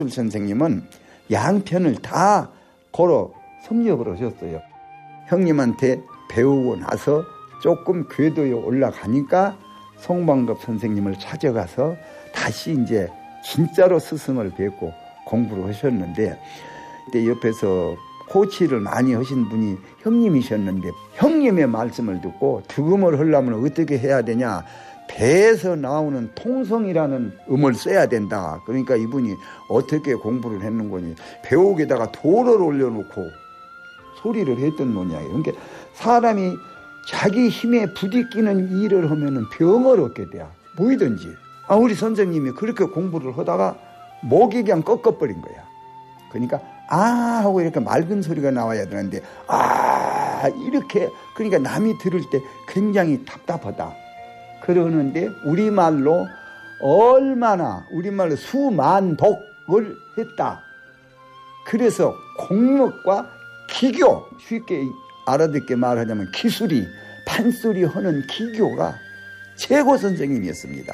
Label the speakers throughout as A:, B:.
A: 선생님은 양편을 다 걸어 섭렵을 하셨어요. 형님한테 배우고 나서 조금 궤도에 올라가니까 송방급 선생님을 찾아가서 다시 이제 진짜로 스승을 뵙고 공부를 하셨는데, 그때 옆에서 코치를 많이 하신 분이 형님이셨는데, 형님의 말씀을 듣고 득음을 하려면 어떻게 해야 되냐, 배에서 나오는 통성이라는 음을 써야 된다. 그러니까 이분이 어떻게 공부를 했는 거니, 배옥에다가 돌을 올려놓고 소리를 했던 모양이에요. 그러니까 사람이 자기 힘에 부딪히는 일을 하면은 병을 얻게 돼요. 뭐이든지. 우리 선생님이 그렇게 공부를 하다가 목이 그냥 꺾어버린 거야. 그러니까 하고 이렇게 맑은 소리가 나와야 되는데 이렇게, 그러니까 남이 들을 때 굉장히 답답하다 그러는데, 우리말로 수만독을 했다. 그래서 공력과 기교, 쉽게 알아듣게 말하자면 기술이, 판소리 하는 기교가 최고 선생님이었습니다.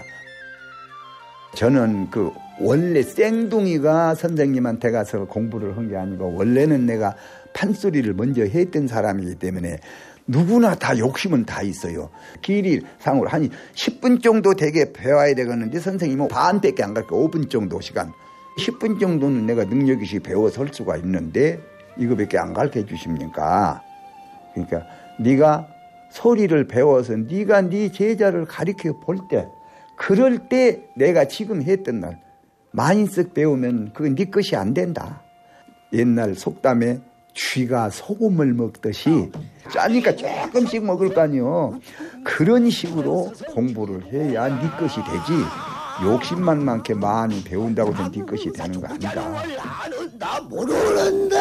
A: 저는 원래 쌩둥이가 선생님한테 가서 공부를 한 게 아니고, 원래는 내가 판소리를 먼저 했던 사람이기 때문에 누구나 다 욕심은 다 있어요. 길이 상으로 한 10분 정도 되게 배워야 되겠는데, 선생님은 반밖에 안 갈게요. 5분 정도 시간. 10분 정도는 내가 능력이 배워서 할 수가 있는데 이거밖에 안 가르쳐 주십니까? 그러니까 네가 소리를 배워서 네가 네 제자를 가르쳐 볼 때, 그럴 때 내가 지금 했던 날 많이 쓱 배우면 그건 네 것이 안 된다. 옛날 속담에 쥐가 소금을 먹듯이 짜니까 조금씩 먹을 거 아니요. 그런 식으로 공부를 해야 네 것이 되지, 욕심만 많게 많이 배운다고 해서 네 것이 되는 거 아니다.
B: 나 모르는다.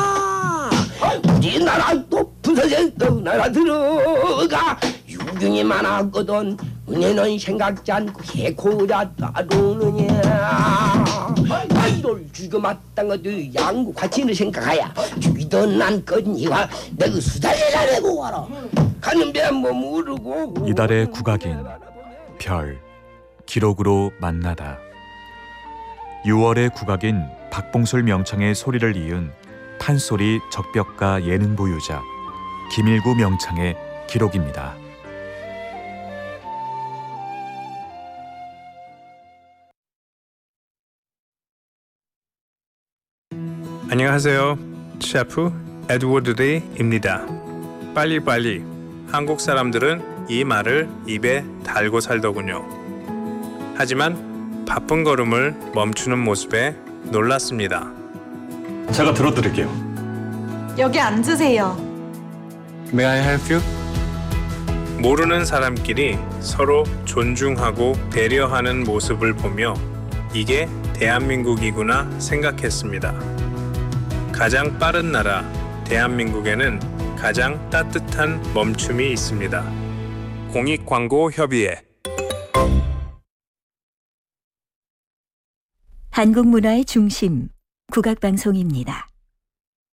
B: 네 나라 높은 서재 나라 들어가. 유경이 많았거든. 은혜는 생각지 않고 해코자 따르느냐. 이를 죽여 마땅 것도 양구 같이는 생각하야. 죽이던 난 거니가 내가 수달이라 내고 와라. 가는 배 뭐 모르고.
C: 이달의 국악인 별 기록으로 만나다. 6월의 국악인 박봉솔 명창의 소리를 이은 판소리 적벽가 예능 보유자 김일구 명창의 기록입니다.
D: 안녕하세요. 셰프 에드워드 데이입니다. 빨리빨리. 한국 사람들은 이 말을 입에 달고 살더군요. 하지만 바쁜 걸음을 멈추는 모습에 놀랐습니다.
E: 제가 들어드릴게요.
F: 여기 앉으세요.
E: May I help you?
D: 모르는 사람끼리 서로 존중하고 배려하는 모습을 보며 이게 대한민국이구나 생각했습니다. 가장 빠른 나라 대한민국에는 가장 따뜻한 멈춤이 있습니다. 공익광고협의회.
G: 한국 문화의 중심, 국악방송입니다.